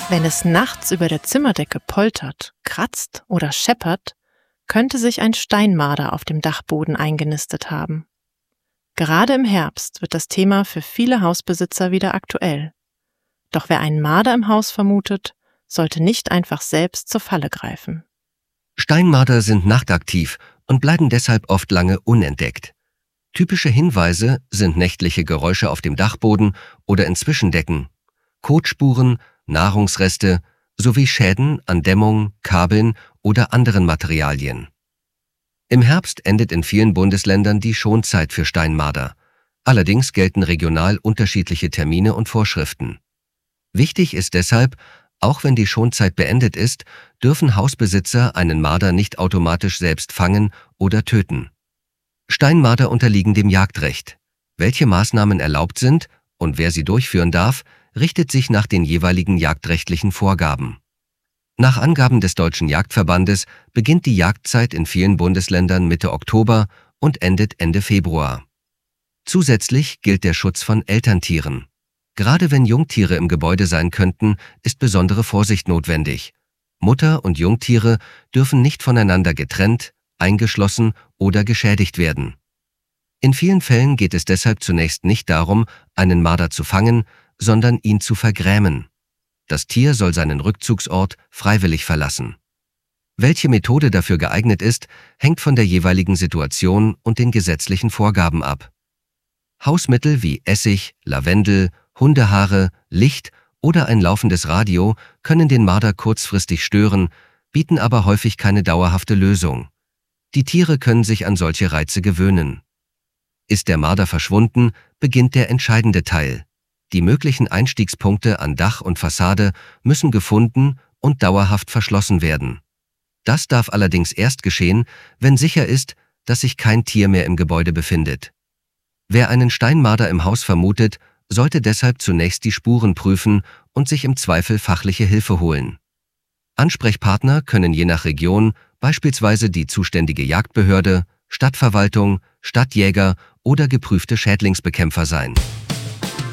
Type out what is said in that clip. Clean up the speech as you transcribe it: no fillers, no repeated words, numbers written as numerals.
Wenn es nachts über der Zimmerdecke poltert, kratzt oder scheppert, könnte sich ein Steinmarder auf dem Dachboden eingenistet haben. Gerade im Herbst wird das Thema für viele Hausbesitzer wieder aktuell. Doch wer einen Marder im Haus vermutet, sollte nicht einfach selbst zur Falle greifen. Steinmarder sind nachtaktiv und bleiben deshalb oft lange unentdeckt. Typische Hinweise sind nächtliche Geräusche auf dem Dachboden oder in Zwischendecken, Kotspuren, Nahrungsreste sowie Schäden an Dämmung, Kabeln oder anderen Materialien. Im Herbst endet in vielen Bundesländern die Schonzeit für Steinmarder. Allerdings gelten regional unterschiedliche Termine und Vorschriften. Wichtig ist deshalb, auch wenn die Schonzeit beendet ist, dürfen Hausbesitzer einen Marder nicht automatisch selbst fangen oder töten. Steinmarder unterliegen dem Jagdrecht. Welche Maßnahmen erlaubt sind und wer sie durchführen darf, richtet sich nach den jeweiligen jagdrechtlichen Vorgaben. Nach Angaben des Deutschen Jagdverbandes beginnt die Jagdzeit in vielen Bundesländern Mitte Oktober und endet Ende Februar. Zusätzlich gilt der Schutz von Elterntieren. Gerade wenn Jungtiere im Gebäude sein könnten, ist besondere Vorsicht notwendig. Mutter- und Jungtiere dürfen nicht voneinander getrennt, eingeschlossen oder geschädigt werden. In vielen Fällen geht es deshalb zunächst nicht darum, einen Marder zu fangen, sondern ihn zu vergrämen. Das Tier soll seinen Rückzugsort freiwillig verlassen. Welche Methode dafür geeignet ist, hängt von der jeweiligen Situation und den gesetzlichen Vorgaben ab. Hausmittel wie Essig, Lavendel, Hundehaare, Licht oder ein laufendes Radio können den Marder kurzfristig stören, bieten aber häufig keine dauerhafte Lösung. Die Tiere können sich an solche Reize gewöhnen. Ist der Marder verschwunden, beginnt der entscheidende Teil. Die möglichen Einstiegspunkte an Dach und Fassade müssen gefunden und dauerhaft verschlossen werden. Das darf allerdings erst geschehen, wenn sicher ist, dass sich kein Tier mehr im Gebäude befindet. Wer einen Steinmarder im Haus vermutet, sollte deshalb zunächst die Spuren prüfen und sich im Zweifel fachliche Hilfe holen. Ansprechpartner können je nach Region beispielsweise die zuständige Jagdbehörde, Stadtverwaltung, Stadtjäger oder geprüfte Schädlingsbekämpfer sein.